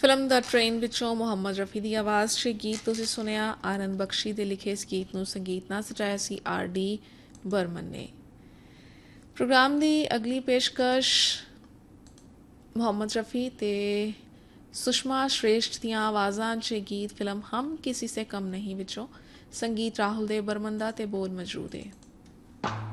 Film ਦਾ train ਵਿੱਚੋਂ ਮੁਹੰਮਦ ਰਫੀ ਦੀ ਆਵਾਜ਼ 'ਚ ਗੀਤ ਤੁਸੀਂ ਸੁਣਿਆ। ਆਨੰਦ ਬਖਸ਼ੀ ਦੇ ਲਿਖੇ ਇਸ ਗੀਤ ਨੂੰ ਸੰਗੀਤ ਨਾਲ ਸਜਾਇਆ ਸੀ R.D. ਬਰਮਨ ਨੇ। ਪ੍ਰੋਗਰਾਮ ਦੀ ਅਗਲੀ ਪੇਸ਼ਕਸ਼ ਮੁਹੰਮਦ ਰਫੀ ਤੇ ਸੁਸ਼ਮਾ ਸ਼੍ਰੇਸ਼ਠ ਦੀਆਂ ਆਵਾਜ਼ਾਂ 'ਚ ਗੀਤ ਫਿਲਮ ਹਮ ਕਿਸੀ ਸੇ ਕਮ ਨਹੀਂ ਵਿੱਚੋਂ। ਸੰਗੀਤ ਰਾਹੁਲ ਦੇਵ ਬਰਮਨ ਦਾ ਤੇ ਬੋਲ ਮਜਰੂ ਦੇ।